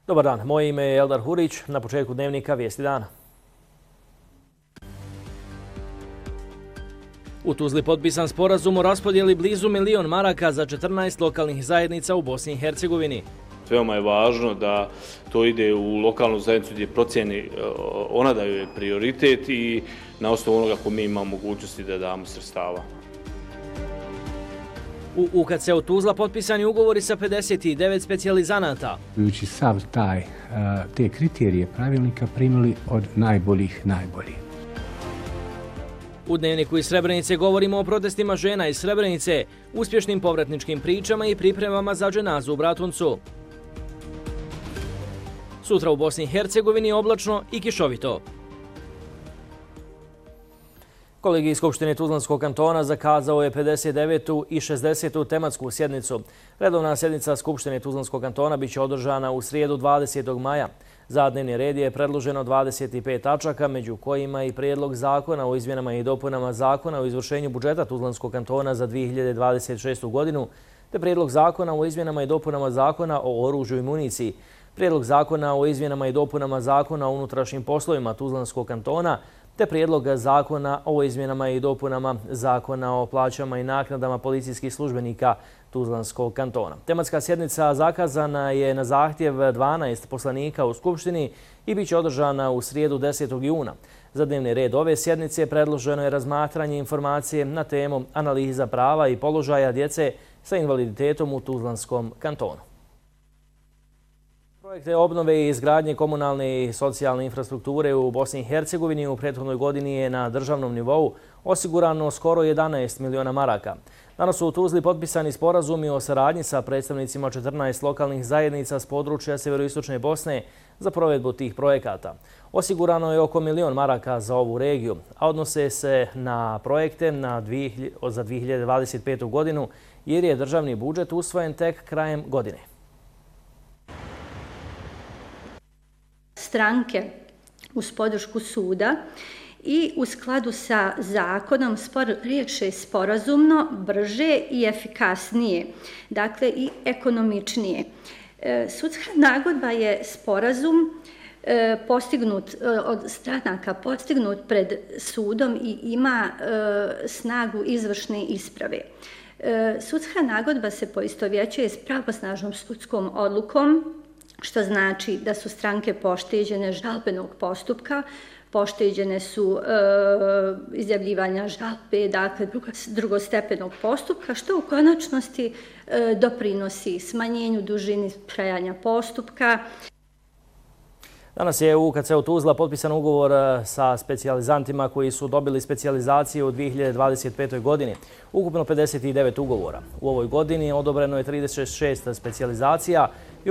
Dobar dan, moje ime je Eldar Hurić. Na početku dnevnika vijesti dana. U Tuzli potpisan sporazum o raspodjeli blizu 1 milion maraka za 14 lokalnih zajednica u Bosni i Hercegovini. Veoma je važno da to ide u lokalnu zajednicu gdje procjeni ona da je prioritet i na osnovu onoga ko mi imamo mogućnosti da damo sredstava. U UKC-u Tuzla potpisani ugovori sa 59 specijalizanata. Ujući sav te kriterije pravilnika primili od najboljih. U dnevniku iz Srebrenice govorimo o protestima žena iz Srebrenice, uspješnim povratničkim pričama i pripremama za dženazu u Bratuncu. Sutra u Bosni i Hercegovini oblačno i kišovito. Kolegij Skupštine Tuzlanskog kantona zakazao je 59. i 60. tematsku sjednicu. Redovna sjednica Skupštine Tuzlanskog kantona biće održana u srijedu 20. maja. Za dnevni red je predloženo 25 tačaka, među kojima i prijedlog zakona o izmjenama i dopunama zakona o izvršenju budžeta Tuzlanskog kantona za 2026. godinu, te prijedlog zakona o izmjenama i dopunama zakona o oružju i municiji, prijedlog zakona o izmjenama i dopunama zakona o unutrašnjim poslovima Tuzlanskog kantona, te prijedlog zakona o izmjenama i dopunama zakona o plaćama i naknadama policijskih službenika Tuzlanskog kantona. Tematska sjednica zakazana je na zahtjev 12 poslanika u Skupštini i bit će održana u srijedu 10. juna. Za dnevni red ove sjednice predloženo je razmatranje informacije na temu analiza prava i položaja djece sa invaliditetom u Tuzlanskom kantonu. Projekte obnove i izgradnje komunalne i socijalne infrastrukture u Bosni i Hercegovini u prethodnoj godini je na državnom nivou osigurano skoro 11 miliona maraka. Danas su u Tuzli potpisani sporazumi o saradnji sa predstavnicima 14 lokalnih zajednica s područja severoistočne Bosne za provedbu tih projekata. Osigurano je oko 1 milion maraka za ovu regiju, a odnose se na projekte za 2025. godinu jer je državni budžet usvojen tek krajem godine. Stranke uz podršku suda i u skladu sa zakonom riješe sporazumno, brže i efikasnije, dakle i ekonomičnije. Sudska nagodba je sporazum od stranaka postignut pred sudom i ima snagu izvršne isprave. Sudska nagodba se poistovjećuje s pravosnažnom sudskom odlukom, što znači da su stranke pošteđene žalbenog postupka, pošteđene su izjavljivanja žalbe, dakle drugostepenog postupka, što u konačnosti doprinosi smanjenju dužine trajanja postupka. Danas je u UKC-u Tuzla potpisan ugovor sa specijalizantima koji su dobili specijalizacije u 2025. godini. Ukupno 59 ugovora. U ovoj godini odobreno je 36 specijalizacija i